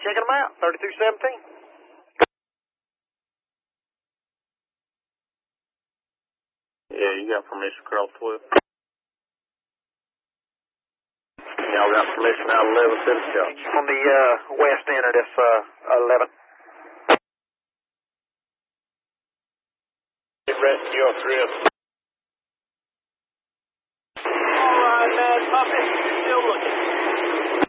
checking them out. 3217. Yeah, you got permission across 12. Y'all got permission out 11 to the shop. On the west end of this 11. Rest of your trip. All right, man, puppy. Still looking.